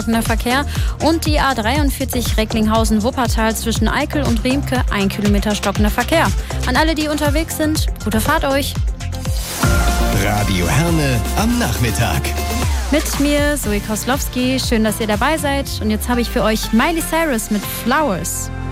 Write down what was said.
stockender Verkehr. Und die A43 Recklinghausen-Wuppertal zwischen Eickel und Riemke, 1 Kilometer stockender Verkehr. An alle, die unterwegs sind, gute Fahrt euch. Radio Herne am Nachmittag. Mit mir, Zoe Koslowski. Schön, dass ihr dabei seid. Und jetzt habe ich für euch Miley Cyrus mit Flowers.